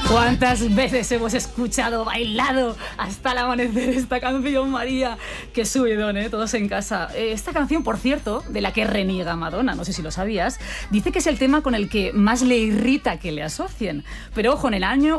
¿Cuántas veces hemos escuchado, bailado hasta el amanecer esta canción, María? Qué subidón, ¿eh? Todos en casa. Esta canción, por cierto, de la que reniega Madonna, no sé si lo sabías, dice que es el tema con el que más le irrita que le asocien. Pero ojo, en el año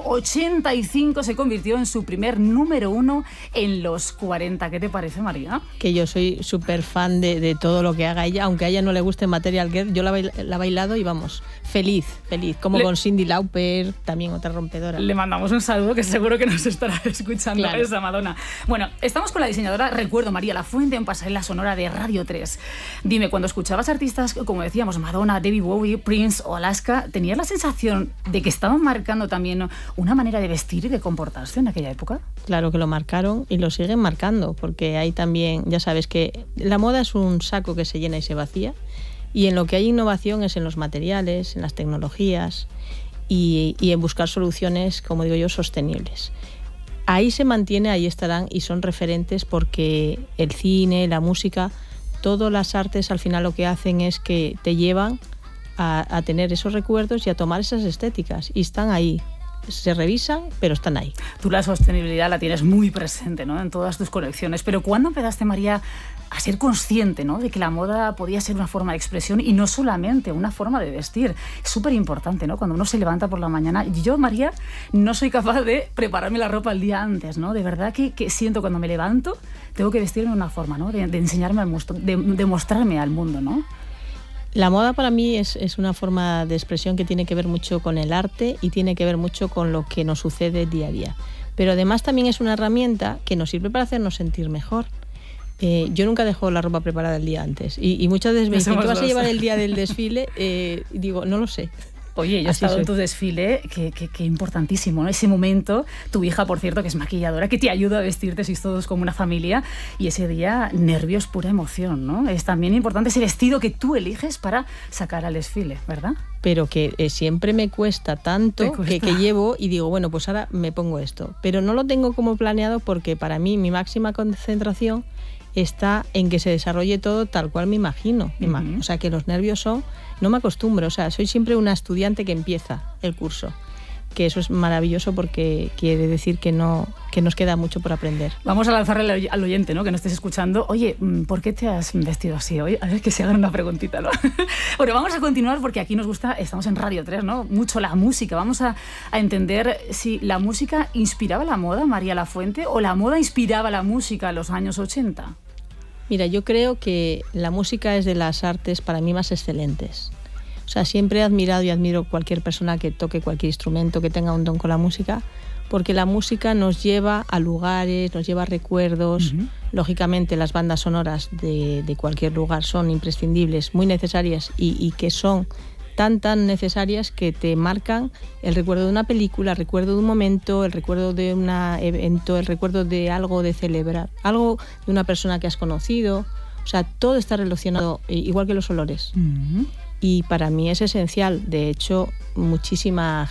85 se convirtió en su primer número 1 en los 40. ¿Qué te parece, María? Que yo soy súper fan de todo lo que haga ella, aunque a ella no le guste Material Girl, yo la he bailado y vamos, feliz, como con Cyndi Lauper, también otra rompedora. Le mandamos un saludo que seguro que nos estará escuchando, claro. Esa Madonna. Bueno, estamos con la diseñadora, recuerdo, María Lafuente, en Pasarela Sonora de Radio 3. Dime, cuando escuchabas artistas, como decíamos, Madonna, David Bowie, Prince o Alaska, ¿tenías la sensación de que estaban marcando también una manera de vestir y de comportarse en aquella época? Claro que lo marcaron y lo siguen marcando, porque hay también, ya sabes que la moda es un saco que se llena y se vacía, y en lo que hay innovación es en los materiales, en las tecnologías y en buscar soluciones, como digo yo, sostenibles. Ahí se mantiene, ahí estarán y son referentes porque el cine, la música, todas las artes al final lo que hacen es que te llevan a tener esos recuerdos y a tomar esas estéticas y están ahí. Se revisan, pero están ahí. Tú la sostenibilidad la tienes muy presente, ¿no?, en todas tus colecciones. Pero ¿cuándo empezaste, María, a ser consciente, ¿no?, de que la moda podía ser una forma de expresión y no solamente una forma de vestir? Es súper importante, ¿no?, cuando uno se levanta por la mañana. Yo, María, no soy capaz de prepararme la ropa el día antes, ¿no? De verdad que siento cuando me levanto tengo que vestirme de una forma, ¿no?, de enseñarme al mundo, de mostrarme al mundo, ¿no? La moda para mí es una forma de expresión que tiene que ver mucho con el arte y tiene que ver mucho con lo que nos sucede día a día. Pero además también es una herramienta que nos sirve para hacernos sentir mejor. Yo nunca dejo la ropa preparada el día antes y muchas veces me dicen, ¿qué vas a llevar el día del desfile? Y digo, no lo sé. Oye, yo he estado en tu desfile, que importantísimo, ¿no? Ese momento, tu hija, por cierto, que es maquilladora, que te ayuda a vestirte, sois todos como una familia, y ese día, nervios, pura emoción, ¿no? Es también importante ese vestido que tú eliges para sacar al desfile, ¿verdad? Pero que siempre me cuesta tanto que llevo y digo, bueno, pues ahora me pongo esto. Pero no lo tengo como planeado porque para mí mi máxima concentración está en que se desarrolle todo tal cual me imagino. O sea, que los nervios son... No me acostumbro, o sea, soy siempre una estudiante que empieza el curso. Que eso es maravilloso porque quiere decir que nos queda mucho por aprender. Vamos a lanzarle al oyente, ¿no?, que nos estés escuchando. Oye, ¿por qué te has vestido así hoy? A ver, que se hagan una preguntita, ¿no? Bueno, vamos a continuar porque aquí nos gusta, estamos en Radio 3, ¿no?, mucho la música. Vamos a entender si la música inspiraba la moda, María Lafuente, o la moda inspiraba la música en los años 80. Mira, yo creo que la música es de las artes para mí más excelentes. O sea, siempre he admirado y admiro cualquier persona que toque cualquier instrumento, que tenga un don con la música, porque la música nos lleva a lugares, nos lleva a recuerdos. Lógicamente, las bandas sonoras de cualquier lugar son imprescindibles, muy necesarias y que son tan necesarias que te marcan el recuerdo de una película, el recuerdo de un momento, el recuerdo de un evento, el recuerdo de algo de celebrar, algo de una persona que has conocido. O sea, todo está relacionado, igual que los olores. Y para mí es esencial. De hecho, muchísima